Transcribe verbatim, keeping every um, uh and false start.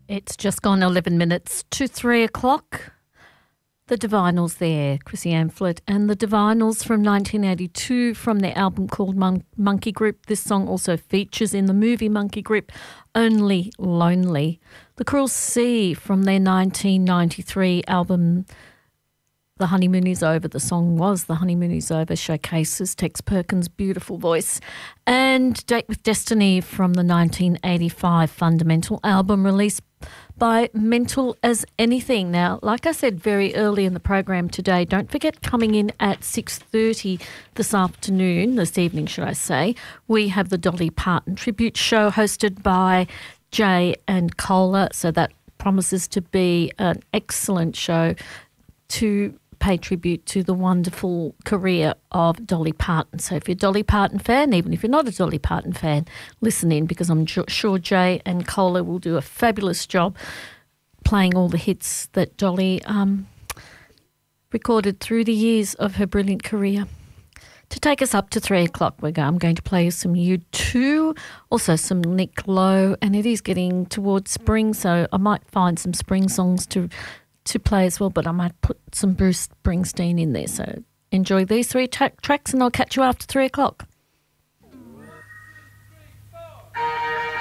It's just gone eleven minutes to three o'clock. The Divinals there, Chrissy Amphlett, and the Divinals from nineteen eighty-two from their album called Mon- Monkey Grip. This song also features in the movie Monkey Grip, Only Lonely. The Cruel Sea from their nineteen ninety-three album The Honeymoon Is Over. The song was The Honeymoon Is Over, showcases Tex Perkins' beautiful voice. And Date with Destiny from the nineteen eighty-five Fundamental album released by Mental as Anything. Now, like I said very early in the program today, don't forget coming in at six thirty this afternoon, this evening should I say, we have the Dolly Parton tribute show hosted by Jay and Cola. So that promises to be an excellent show to pay tribute to the wonderful career of Dolly Parton. So if you're a Dolly Parton fan, even if you're not a Dolly Parton fan, listen in, because I'm sure Jay and Cola will do a fabulous job playing all the hits that Dolly um, recorded through the years of her brilliant career. To take us up to three o'clock, we're go- I'm going to play some U two, also some Nick Lowe, and it is getting towards spring, so I might find some spring songs to to play as well, but I might put some Bruce Springsteen in there. So enjoy these three tra- tracks and I'll catch you after three o'clock.